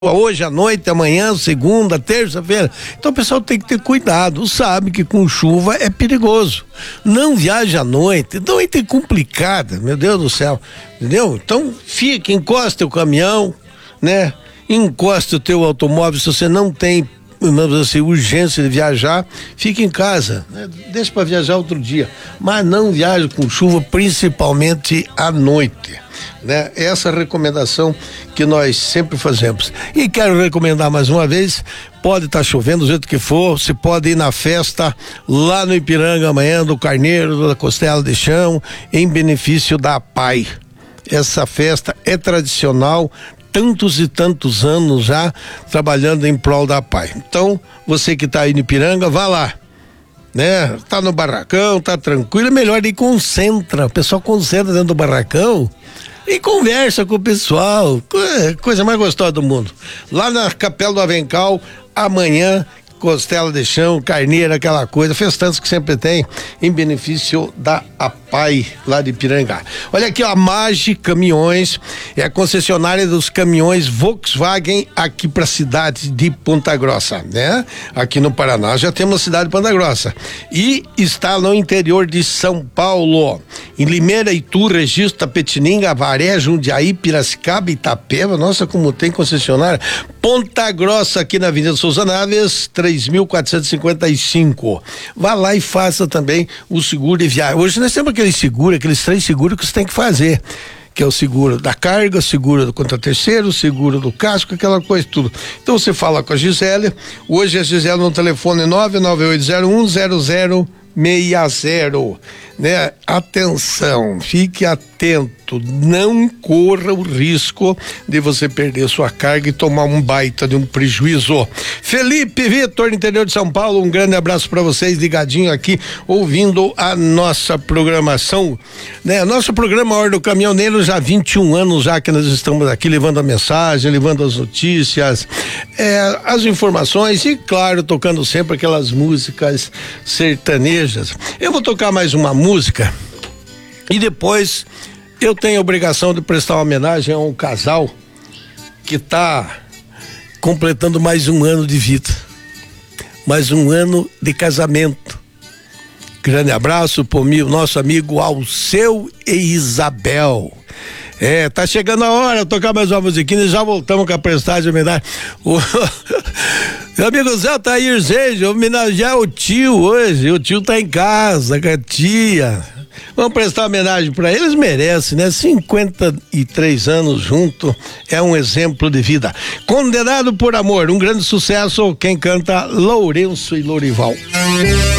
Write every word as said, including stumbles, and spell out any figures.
hoje à noite, amanhã, segunda, terça-feira. Então o pessoal tem que ter cuidado, sabe que com chuva é perigoso. Não viaje à noite, noite é complicada, meu Deus do céu, entendeu? Então fica, encosta o caminhão, né? Encosta o teu automóvel se você não tem, vamos dizer assim, urgência de viajar, fica em casa, né? Deixa para viajar outro dia, mas não viaje com chuva, principalmente à noite, né? Essa é a recomendação que nós sempre fazemos. E quero recomendar mais uma vez, pode estar tá chovendo do jeito que for, você pode ir na festa lá no Ipiranga amanhã do Carneiro, da Costela de Chão, em benefício da P A I. Essa festa é tradicional, tantos e tantos anos já trabalhando em prol da P A I. Então, você que está aí no Ipiranga, vá lá, né? Tá no barracão, tá tranquilo, é melhor ir, concentra, o pessoal concentra dentro do barracão e conversa com o pessoal, coisa mais gostosa do mundo. Lá na Capela do Avencal, amanhã, costela de chão, carneira, aquela coisa, festantes que sempre tem, em benefício da A P A I, lá de Ipiranga. Olha aqui, ó, a Magi Caminhões é a concessionária dos caminhões Volkswagen aqui para a cidade de Ponta Grossa, né? Aqui no Paraná já temos a cidade de Ponta Grossa e está no interior de São Paulo, em Limeira, Itu, Registro, Tapetininga, Avaré, Jundiaí, Piracicaba, Itapeva. Nossa, como tem concessionária. Ponta Grossa, aqui na Avenida Souza Naves, três mil quatrocentos e cinquenta e cinco. Vá lá e faça também o seguro de viagem. Hoje nós temos aquele seguro, aqueles três seguros que você tem que fazer, que é o seguro da carga, o seguro do contra terceiro, o seguro do casco, aquela coisa tudo. Então você fala com a Gisele, hoje a Gisele no telefone nove nove oito zero um zero zero seis zero, né? Atenção, fique atento, não corra o risco de você perder sua carga e tomar um baita de um prejuízo. Felipe Vitor, no interior de São Paulo, um grande abraço para vocês, ligadinho aqui, ouvindo a nossa programação, né? Nosso programa Hora do Caminhoneiro, já há vinte e um anos já que nós estamos aqui levando a mensagem, levando as notícias, é, as informações e, claro, tocando sempre aquelas músicas sertanejas. Eu vou tocar mais uma música e depois eu tenho a obrigação de prestar uma homenagem a um casal que está completando mais um ano de vida, mais um ano de casamento. Grande abraço pro meu, nosso amigo Alceu e Isabel. É, tá chegando a hora de tocar mais uma musiquinha e já voltamos com a prestagem de homenagem. O meu amigo Zé Tair Zejo, homenagear o tio hoje. O tio tá em casa com a tia. Vamos prestar homenagem para eles, merecem, né? cinquenta e três anos junto, é um exemplo de vida. Condenado por Amor, um grande sucesso. Quem canta, Lourenço e Lourival.